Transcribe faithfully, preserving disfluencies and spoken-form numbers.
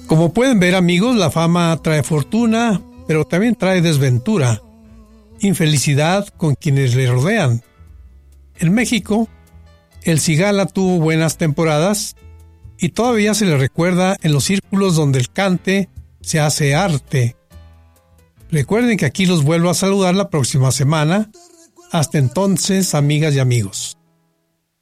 Como pueden ver, amigos, la fama trae fortuna, pero también trae desventura, infelicidad con quienes le rodean. En México, el Cigala tuvo buenas temporadas y todavía se le recuerda en los círculos donde el cante se hace arte. Recuerden que aquí los vuelvo a saludar la próxima semana. Hasta entonces, amigas y amigos.